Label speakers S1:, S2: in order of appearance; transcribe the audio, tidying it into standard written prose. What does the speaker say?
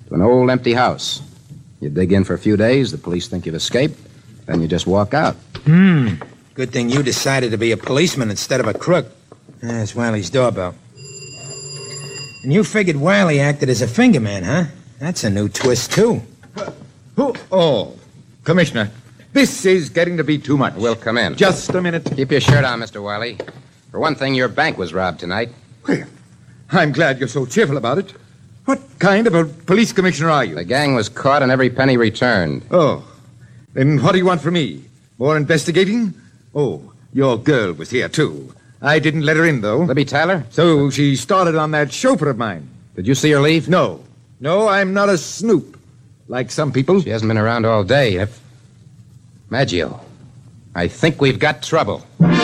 S1: to an old empty house. You dig in for a few days, the police think you've escaped, then you just walk out.
S2: Good thing you decided to be a policeman instead of a crook. There's Wiley's doorbell. And you figured Wiley acted as a fingerman, huh? That's a new twist, too.
S3: Oh, Commissioner, this is getting to be too much.
S1: We'll come in.
S3: Just a minute.
S1: Keep your shirt on, Mr. Wiley. For one thing, your bank was robbed tonight.
S3: Well, I'm glad you're so cheerful about it. What kind of a police commissioner are you?
S1: The gang was caught and every penny returned.
S3: Oh, then what do you want from me? More investigating? Oh, your girl was here, too. I didn't let her in, though.
S1: Libby Tyler?
S3: So she started on that chauffeur of mine.
S1: Did you see her leave?
S3: No, I'm not a snoop, like some people.
S1: She hasn't been around all day. Maggio, I think we've got trouble.